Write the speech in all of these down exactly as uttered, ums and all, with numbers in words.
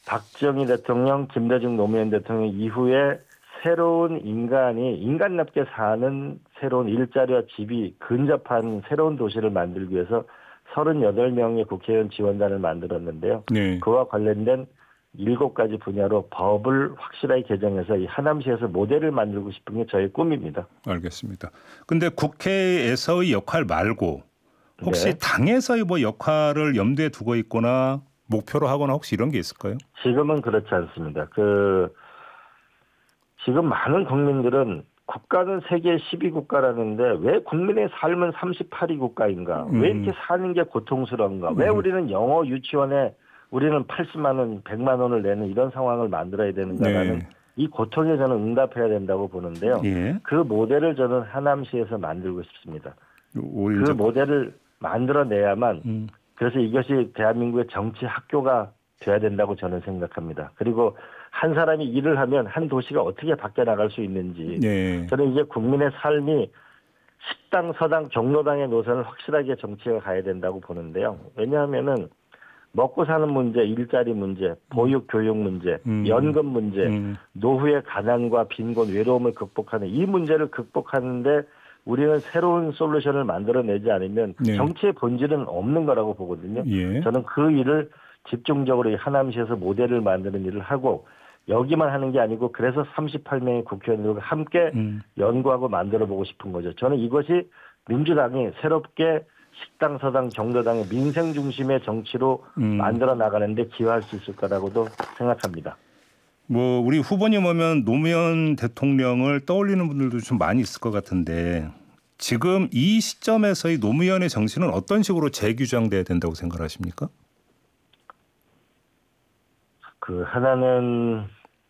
박정희 대통령, 김대중 노무현 대통령 이후에 새로운 인간이 인간답게 사는 새로운 일자리와 집이 근접한 새로운 도시를 만들기 위해서 서른여덟 명의 국회의원 지원단을 만들었는데요. 네. 그와 관련된 일곱 가지 분야로 법을 확실하게 개정해서 이 하남시에서 모델을 만들고 싶은 게 저의 꿈입니다. 알겠습니다. 근데 국회에서의 역할 말고 혹시 네. 당에서의 뭐 역할을 염두에 두고 있거나 목표로 하거나 혹시 이런 게 있을까요? 지금은 그렇지 않습니다. 그 지금 많은 국민들은 국가는 세계 십이 국가라는데 왜 국민의 삶은 삼십팔 위 국가인가? 음. 왜 이렇게 사는 게 고통스러운가? 왜 우리는 영어 유치원에 우리는 팔십만 원, 백만 원을 내는 이런 상황을 만들어야 되는가라는 네. 이 고통에 저는 응답해야 된다고 보는데요. 예. 그 모델을 저는 하남시에서 만들고 싶습니다. 오히려 그 이제- 모델을 만들어내야만 음. 그래서 이것이 대한민국의 정치 학교가 돼야 된다고 저는 생각합니다. 그리고 한 사람이 일을 하면 한 도시가 어떻게 바뀌어 나갈 수 있는지 네. 저는 이제 국민의 삶이 식당, 서당, 경로당의 노선을 확실하게 정치가 가야 된다고 보는데요. 왜냐하면은 먹고 사는 문제, 일자리 문제, 보육, 교육 문제, 음. 연금 문제, 음. 노후의 가난과 빈곤, 외로움을 극복하는 이 문제를 극복하는데 우리는 새로운 솔루션을 만들어내지 않으면 네. 정치의 본질은 없는 거라고 보거든요. 예. 저는 그 일을 집중적으로 이 하남시에서 모델을 만드는 일을 하고 여기만 하는 게 아니고 그래서 삼십팔 명의 국회의원들과 함께 음. 연구하고 만들어보고 싶은 거죠. 저는 이것이 민주당이 새롭게 식당, 서당, 경로당의 민생 중심의 정치로 음. 만들어 나가는데 기여할 수 있을 거라고도 생각합니다. 뭐 우리 후보님 오면 노무현 대통령을 떠올리는 분들도 좀 많이 있을 것 같은데 지금 이 시점에서의 노무현의 정신은 어떤 식으로 재규정돼야 된다고 생각하십니까? 그 하나는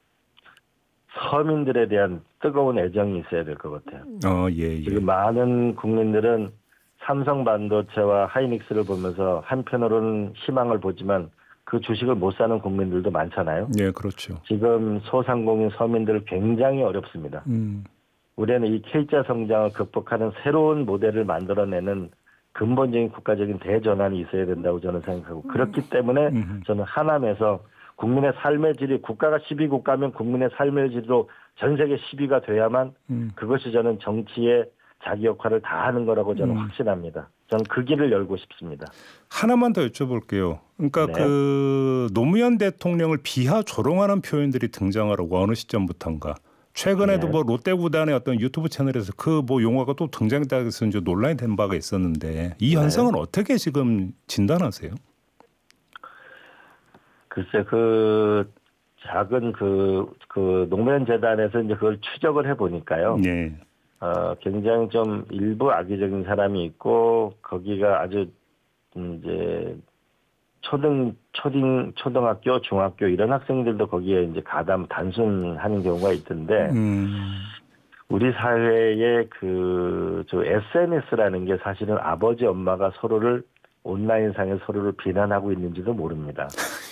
서민들에 대한 뜨거운 애정이 있어야 될 것 같아요. 어, 예, 예. 지금 많은 국민들은 삼성 반도체와 하이닉스를 보면서 한편으로는 희망을 보지만 그 주식을 못 사는 국민들도 많잖아요. 네, 그렇죠. 지금 소상공인 서민들 굉장히 어렵습니다. 음. 우리는 이 K자 성장을 극복하는 새로운 모델을 만들어내는 근본적인 국가적인 대전환이 있어야 된다고 저는 생각하고 그렇기 때문에 음흠. 저는 하남에서 국민의 삶의 질이 국가가 십이 국가면 국민의 삶의 질로 전 세계 십 위가 돼야만 음. 그것이 저는 정치의 자기 역할을 다하는 거라고 저는 음. 확신합니다. 저는 그 길을 열고 싶습니다. 하나만 더 여쭤볼게요. 그러니까 네. 그 노무현 대통령을 비하 조롱하는 표현들이 등장하라고 어느 시점부터인가. 최근에도 네. 뭐 롯데 구단의 어떤 유튜브 채널에서 그 뭐 용어가 또 등장했다고 해서 이제 논란이 된 바가 있었는데 이 현상은 네. 어떻게 지금 진단하세요? 글쎄 그 작은 그, 그 노무현 재단에서 이제 그걸 추적을 해 보니까요. 네. 어, 굉장히 좀 일부 악의적인 사람이 있고 거기가 아주 이제 초등 초등 초등학교 중학교 이런 학생들도 거기에 이제 가담 단순하는 경우가 있던데 음. 우리 사회의 그 저 에스엔에스라는 게 사실은 아버지 엄마가 서로를 온라인상에 서로를 비난하고 있는지도 모릅니다.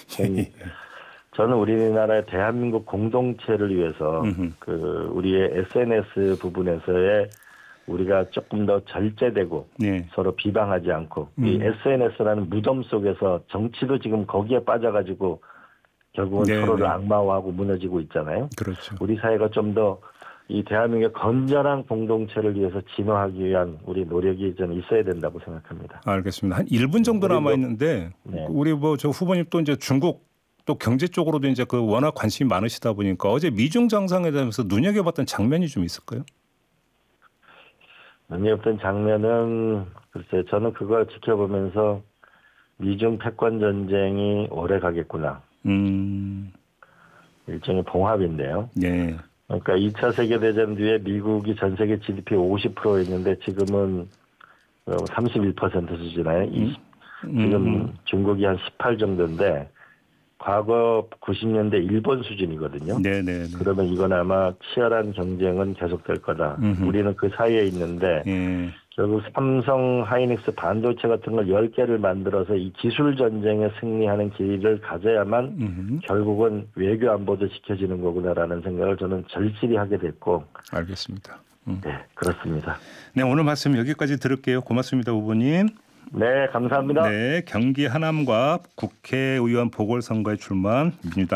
저는 우리나라의 대한민국 공동체를 위해서 음흠. 그 우리의 에스엔에스 부분에서의 우리가 조금 더 절제되고 네. 서로 비방하지 않고 음. 이 에스엔에스라는 무덤 속에서 정치도 지금 거기에 빠져가지고 결국은 네, 서로를 네. 악마화하고 무너지고 있잖아요. 그렇죠. 우리 사회가 좀 더 이 대한민국의 건전한 공동체를 위해서 진화하기 위한 우리 노력이 좀 있어야 된다고 생각합니다. 알겠습니다. 한 일 분 정도 우리 남아 뭐- 있는데 네. 우리 뭐 저 후보님 또 이제 중국 또 경제 쪽으로도 이제 그 워낙 관심이 많으시다 보니까 어제 미중 정상회담에서 눈여겨봤던 장면이 좀 있을까요? 눈여겼던 장면은 글쎄 저는 그걸 지켜보면서 미중 패권 전쟁이 오래 가겠구나. 음. 일종의 봉합인데요. 네. 그러니까 이 차 세계대전 뒤에 미국이 전 세계 지디피 오십 퍼센트였는데 지금은 삼십일 퍼센트 수준이에요. 음. 지금 음. 중국이 한 십팔 정도인데 과거 구십 년대 일본 수준이거든요. 네네네. 그러면 이건 아마 치열한 경쟁은 계속될 거다. 음흠. 우리는 그 사이에 있는데 예. 결국 삼성 하이닉스 반도체 같은 걸 열 개를 만들어서 이 기술 전쟁에 승리하는 길을 가져야만 음흠. 결국은 외교 안보도 지켜지는 거구나라는 생각을 저는 절실히 하게 됐고. 알겠습니다. 음. 네, 그렇습니다. 네, 오늘 말씀 여기까지 들을게요. 고맙습니다, 후보님. 네, 감사합니다. 네, 경기 하남과 국회의원 보궐선거에 출마한 민주당